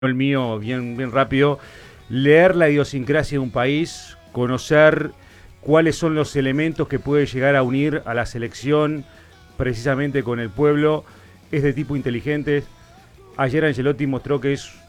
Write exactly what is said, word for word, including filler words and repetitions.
el mío, bien, bien rápido, leer la idiosincrasia de un país, conocer cuáles son los elementos que puede llegar a unir a la selección precisamente con el pueblo, es de tipo inteligente. Ayer Ancelotti mostró que es